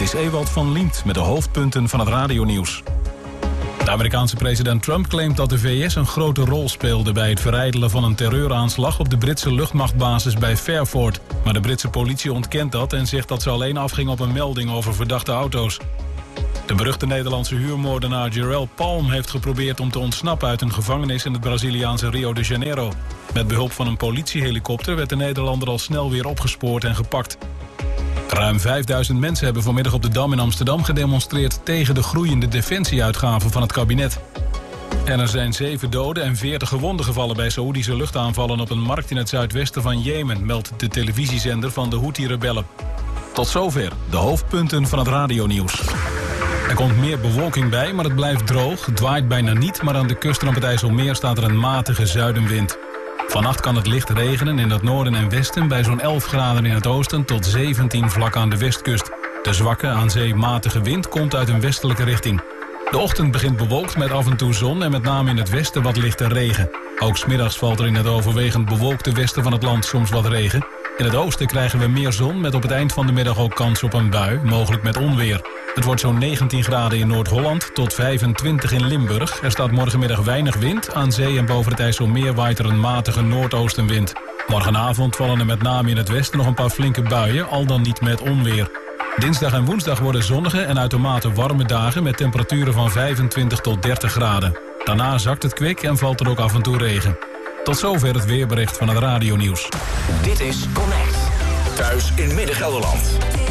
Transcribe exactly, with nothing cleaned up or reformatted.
is Ewald van Liemt met de hoofdpunten van het radionieuws. De Amerikaanse president Trump claimt dat de V S een grote rol speelde bij het verijdelen van een terreuraanslag op de Britse luchtmachtbasis bij Fairford. Maar de Britse politie ontkent dat en zegt dat ze alleen afging op een melding over verdachte auto's. De beruchte Nederlandse huurmoordenaar Jerelle Palm heeft geprobeerd om te ontsnappen uit een gevangenis in het Braziliaanse Rio de Janeiro. Met behulp van een politiehelikopter werd de Nederlander al snel weer opgespoord en gepakt. Ruim vijfduizend mensen hebben vanmiddag op de Dam in Amsterdam gedemonstreerd tegen de groeiende defensieuitgaven van het kabinet. En er zijn zeven doden en veertig gewonden gevallen bij Saoedische luchtaanvallen op een markt in het zuidwesten van Jemen, meldt de televisiezender van de Houthi-rebellen. Tot zover de hoofdpunten van het radionieuws. Er komt meer bewolking bij, maar het blijft droog. Het waait bijna niet, maar aan de kust en op het IJsselmeer staat er een matige zuidenwind. Vannacht kan het licht regenen in het noorden en westen bij zo'n elf graden in het oosten tot zeventien vlak aan de westkust. De zwakke, aan zee matige wind komt uit een westelijke richting. De ochtend begint bewolkt met af en toe zon en met name in het westen wat lichte regen. Ook 's middags valt er in het overwegend bewolkte westen van het land soms wat regen. In het oosten krijgen we meer zon met op het eind van de middag ook kans op een bui, mogelijk met onweer. Het wordt zo'n negentien graden in Noord-Holland tot vijfentwintig in Limburg. Er staat morgenmiddag weinig wind. Aan zee en boven het IJsselmeer waait er een matige noordoostenwind. Morgenavond vallen er met name in het westen nog een paar flinke buien, al dan niet met onweer. Dinsdag en woensdag worden zonnige en uitermate warme dagen met temperaturen van vijfentwintig tot dertig graden. Daarna zakt het kwik en valt er ook af en toe regen. Tot zover het weerbericht van het radionieuws. Dit is Connect. Thuis in Midden-Gelderland.